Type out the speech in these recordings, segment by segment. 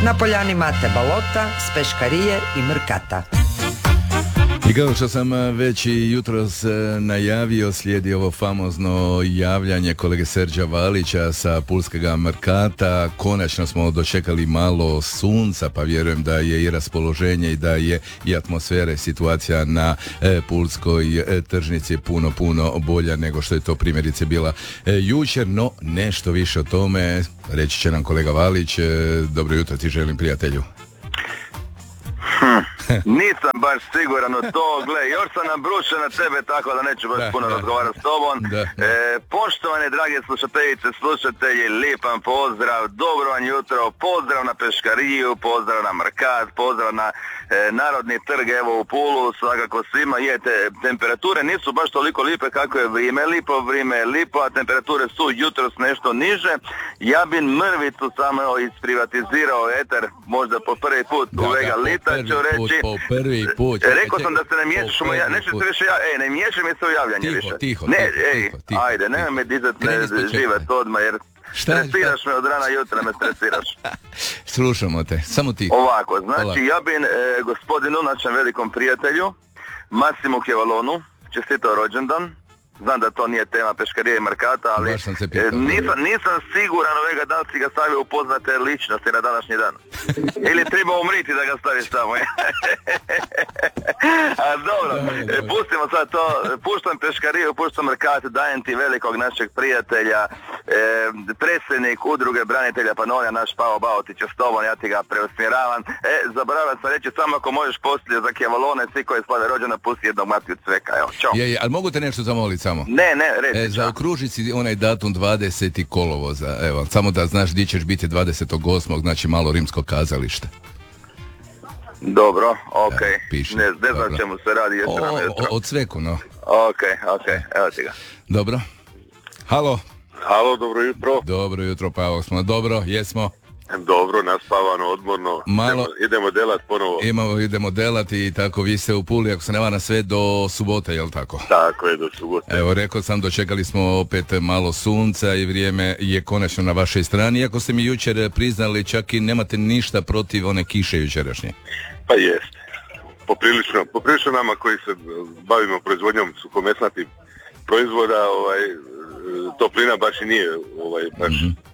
Na poljani Mate Balota, s peškarije i Mrkata. I kao što sam već i jutros najavio, slijedi ovo famozno javljanje kolege Serđa Valića sa pulskega Mrkata. Konačno smo dočekali malo sunca, pa vjerujem da je i raspoloženje i da je i atmosfera i situacija na pulskoj tržnici puno bolja nego što je to primjerice bila jučer, no nešto više o tome reći će nam kolega Valić. Dobro jutro ti želim, prijatelju. Nisam baš siguran u to, gle, još sam nabrušen na tebe, tako da neću baš puno razgovarati s tobom. Poštovani dragi slušateljice, slušatelji, lijepan pozdrav, dobro vam jutro, pozdrav na Peškariju, pozdrav na Mrkat, pozdrav na Narodni trg, evo u Pulu, svakako svima. Temperature nisu baš toliko lipe kako je vrijeme je lipo, a temperature su jutros nešto niže. Ja bi mrvicu samo isprivatizirao eter, možda po prvi put u Vega Lita ću reći. Po prvi put. Rekao sam da se ne miješaš u neću se više ne miješaj mi se u javljanje više. Tiho. Ajde, nemoj me dizat živet odmah jer stresiraš me od rana jutra, me stresiraš. Slušamo te, samo ti. Ovako, znači ja bi gospodinu, našem velikom prijatelju, Massimu Kevalonu, čestitao rođendan. Znam da to nije tema Peškarije i Mrkata, ali nisam siguran ovega da li si ga stavio upoznate ličnosti na današnji dan. Ili treba umriti da ga staviš tamo. A dobro, pustimo sad to, puštam Peškariju, puštam Mrkat, dajem ti velikog našeg prijatelja, predsjednik udruge branitelja Panonija, naš Pavo Baotić s tobom, ja ti ga preusmjeravam. Zaboravio sam reći, samo ako možeš poslije za Kevalone, svi koji slave rođena, pusti jednog Matiju Cveka, evo, čao. Ali mogu te nešto zamoliti samo? Ne, reći. Zaokruži si onaj datum 20. kolovoza, evo, samo da znaš di ćeš biti 28. znači malo rimsko kazalište. Dobro, okej. Piši. Ne znam čemu se radi od Cveku, no. Okej, evo ti ga. Dobro. Halo, dobro jutro. Dobro jutro, Pavo, smo dobro, jesmo. Dobro, naspavano, odmorno. Idemo delat ponovo. Idemo delati i tako, vi ste u Puli, ako se ne varam, sve do subote, jel tako? Tako je, do subote. Evo, rekao sam, dočekali smo opet malo sunca i vrijeme je konačno na vašoj strani, iako ste mi jučer priznali, čak i nemate ništa protiv one kiše jučerašnje. Pa jeste. Poprilično nama koji se bavimo proizvodnjom suhomesnatih proizvoda, toplina baš i nije baš...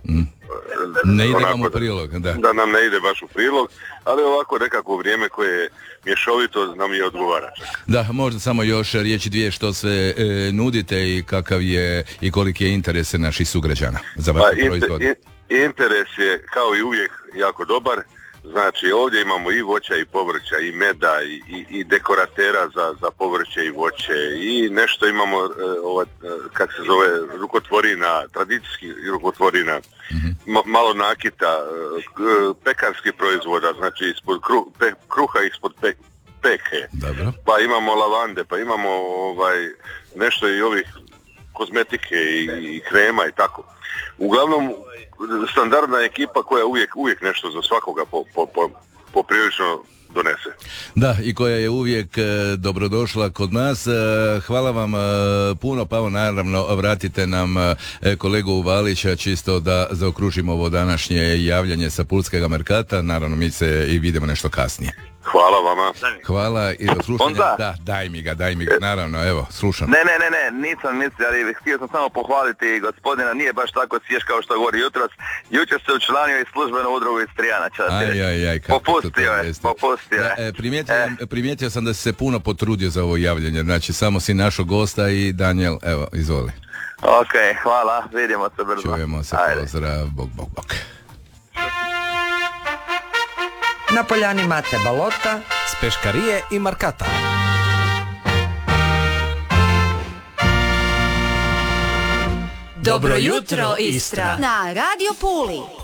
Ne ide vam u prilog, da nam ne ide baš u prilog, ali ovako nekako vrijeme koje je mješovito nam je odgovaračak. Da, možda samo još riječi dvije što sve nudite i kakav je i koliki je interes naših sugrađana za vaše proizvode. Interes je kao i uvijek jako dobar. Znači ovdje imamo i voća i povrća i meda i dekoratera za povrće i voće i nešto imamo kak se zove rukotvorina, tradicijski rukotvorina, malo nakita, pekarskih proizvoda, znači ispod kruha ispod peke. Dobro. Pa imamo lavande, pa imamo nešto i ovih kozmetike i krema i tako. Uglavnom standardna ekipa koja uvijek nešto za svakoga poprilično donese. Da, i koja je uvijek dobrodošla kod nas. Hvala vam puno, pa naravno vratite nam kolegu Valića čisto da zaokružimo ovo današnje javljanje sa pulskega Mrkata. Naravno mi se i vidimo nešto kasnije. Hvala vama. Hvala i do slušanja. Da, daj mi ga, naravno, evo, slušam. Ne, nisam mislio, ali htio sam samo pohvaliti gospodina, nije baš tako svjež kao što govori jutros. Jučer se učlanio i službeno udrugu Istrijana. Popustio je. Primijetio sam da si se puno potrudio za ovo javljanje, znači samo si našo gosta i Daniel, evo, izvoli. Ok, hvala, vidimo se brzo. Čujemo se, pozdrav, bok. Na poljani Mate Balota, s Peškarije i Mrkata. Dobro jutro, Istra. Na Radio Puli.